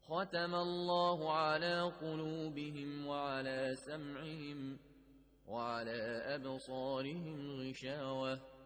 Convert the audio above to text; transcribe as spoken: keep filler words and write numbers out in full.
ختم الله على قلوبهم وعلى سمعهم وعلى أبصارهم غشاوة